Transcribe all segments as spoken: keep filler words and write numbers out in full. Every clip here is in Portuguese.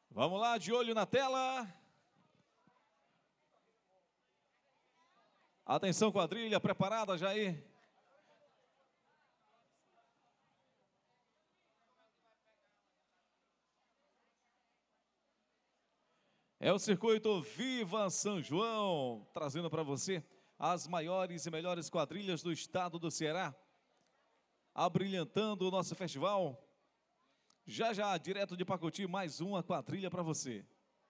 Vamos lá, de olho na tela. Atenção, quadrilha, preparada, Jair? É o circuito Viva São João, trazendo para você as maiores e melhores quadrilhas do estado do Ceará, abrilhantando o nosso festival. Já já, direto de Pacuti, mais uma quadrilha para você.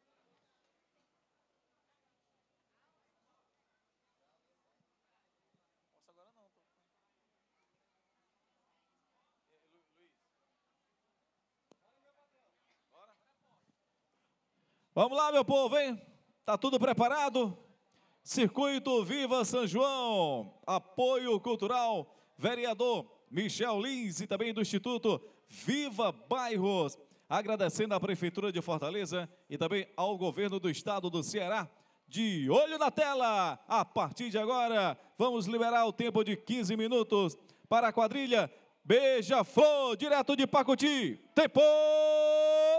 Vamos lá, meu povo, hein? Tá tudo preparado? Circuito Viva São João, apoio cultural, vereador Michel Lins e também do Instituto Viva Bairros. Agradecendo à Prefeitura de Fortaleza e também ao Governo do Estado do Ceará. De olho na tela, a partir de agora, vamos liberar o tempo de quinze minutos para a quadrilha Beija-Flor, direto de Pacuti. Tempo!